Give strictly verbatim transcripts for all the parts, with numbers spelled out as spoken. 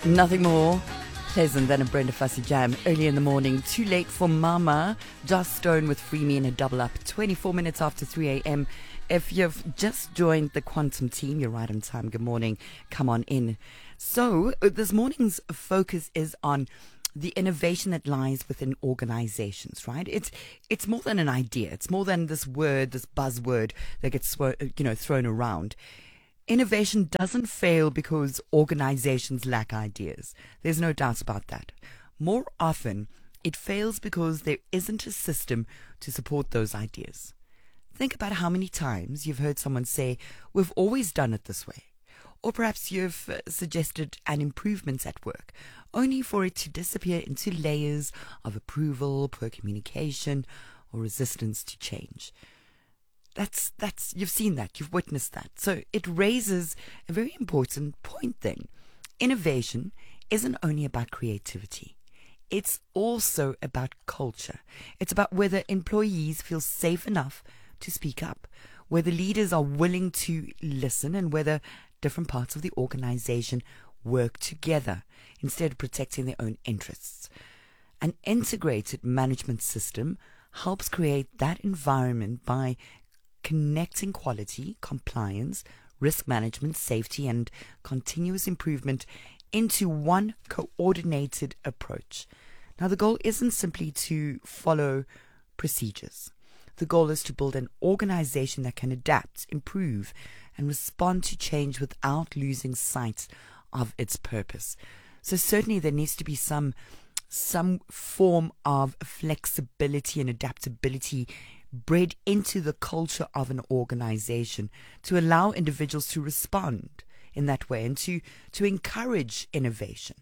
Nothing more pleasant than a Brenda Fussy jam early in the morning. Too late for Mama. Joss Stone with Free Me in a double up. twenty-four minutes after three a.m. If you've just joined the Quantum team, you're right on time. Good morning. Come on in. So this morning's focus is on the innovation that lies within organizations, right? It's it's more than an idea. It's more than this word, this buzzword that gets sw- you know thrown around. Innovation doesn't fail because organizations lack ideas. There's no doubt about that. More often, it fails because there isn't a system to support those ideas. Think about how many times you've heard someone say, "We've always done it this way." Or perhaps you've uh, suggested an improvement at work, only for it to disappear into layers of approval, poor communication, or resistance to change. That's, that's, you've seen that, you've witnessed that. So it raises a very important point then. Innovation isn't only about creativity. It's also about culture. It's about whether employees feel safe enough to speak up, whether leaders are willing to listen, and whether different parts of the organization work together instead of protecting their own interests. An integrated management system helps create that environment by connecting quality, compliance, risk management, safety, and continuous improvement into one coordinated approach. Now, the goal isn't simply to follow procedures. The goal is to build an organization that can adapt, improve, and respond to change without losing sight of its purpose. So certainly there needs to be some some form of flexibility and adaptability bred into the culture of an organization to allow individuals to respond in that way and to, to encourage innovation.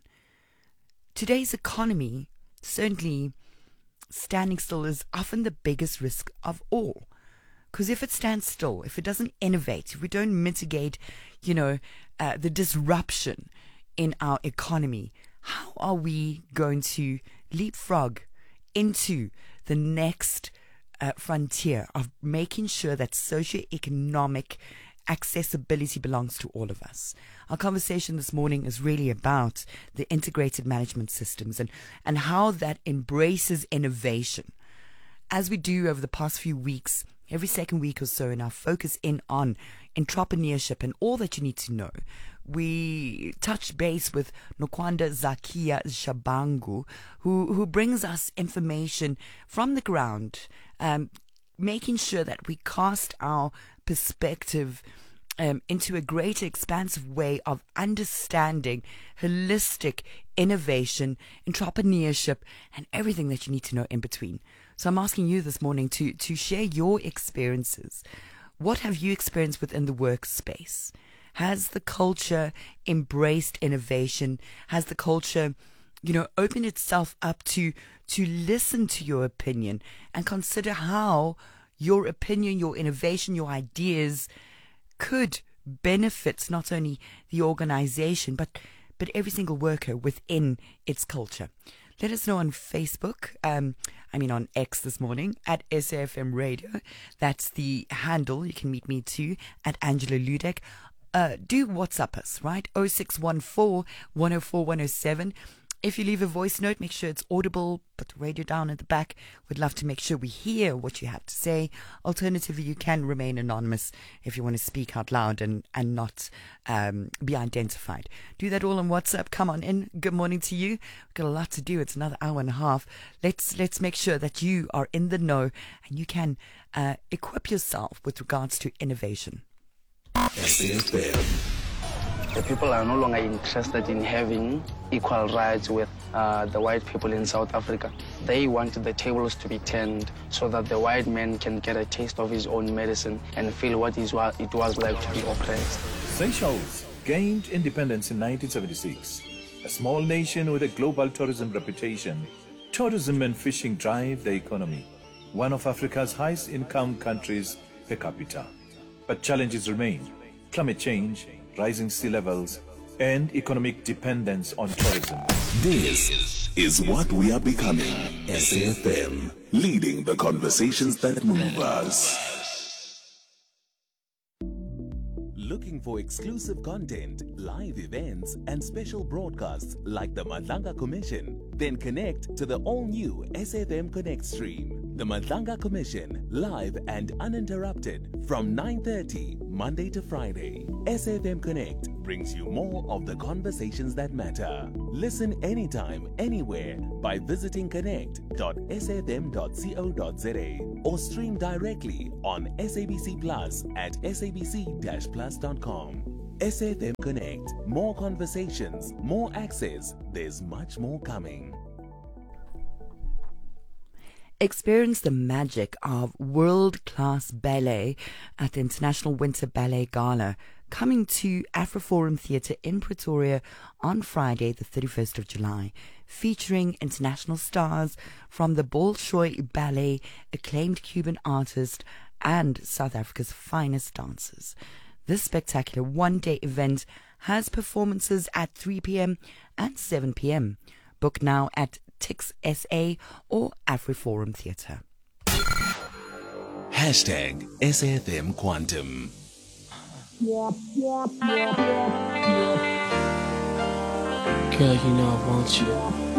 Today's economy, certainly standing still, is often the biggest risk of all. Because if it stands still, if it doesn't innovate, if we don't mitigate, you know, uh, the disruption in our economy, how are we going to leapfrog into the next uh, frontier of making sure that socioeconomic accessibility belongs to all of us? Our conversation this morning is really about the integrated management systems and, and how that embraces innovation. As we do over the past few weeks, every second week or so, in our focus in on entrepreneurship and all that you need to know, we touch base with Nokwanda Zakia Shabangu, who, who brings us information from the ground, um, making sure that we cast our perspective um, into a greater expansive way of understanding holistic innovation, entrepreneurship, and everything that you need to know in between. So I'm asking you this morning to, to share your experiences. What have you experienced within the workspace? Has the culture embraced innovation? Has the culture, you know, opened itself up to to listen to your opinion and consider how your opinion, your innovation, your ideas could benefit not only the organization, but, but every single worker within its culture? Let us know on Facebook, um, I mean on X this morning, at S A F M Radio. That's the handle. You can meet me too, at Angela Ludek. Uh, do WhatsApp us, right? oh six one four, one oh four, one oh seven. If you leave a voice note, make sure it's audible. Put the radio down at the back. We'd love to make sure we hear what you have to say. Alternatively, you can remain anonymous if you want to speak out loud and, and not um, be identified. Do that all on WhatsApp. Come on in. Good morning to you. We've got a lot to do. It's another hour and a half. Let's let's make sure that you are in the know and you can uh, equip yourself with regards to innovation. The people are no longer interested in having equal rights with uh, the white people in South Africa. They want the tables to be turned so that the white man can get a taste of his own medicine and feel what is what it was like to be oppressed. Seychelles gained independence in nineteen seventy-six. A small nation with a global tourism reputation, tourism and fishing drive the economy. One of Africa's highest income countries per capita. But challenges remain. Climate change, rising sea levels, and economic dependence on tourism. This is what we are becoming. S A F M, leading the conversations that move us. looking for exclusive content, live events, and special broadcasts like the Madlanga Commission? Then connect to the all-new S F M Connect stream. The Madlanga Commission, live and uninterrupted from nine thirty Monday to Friday. S F M Connect brings you more of the conversations that matter. Listen anytime, anywhere by visiting connect dot s f m dot co dot z a or stream directly on S A B C Plus at s a b c dash plus dot com. S F M Connect. More conversations, more access. There's much more coming. Experience the magic of world-class ballet at the International Winter Ballet Gala, coming to AfroForum Theatre in Pretoria on Friday, the thirty-first of July, featuring international stars from the Bolshoi Ballet, acclaimed Cuban artist, and South Africa's finest dancers. This spectacular one-day event has performances at three p.m. and seven p.m. Book now at Tix S A or AfroForum Theatre. Hashtag S F M Quantum. Girl, you know I want you.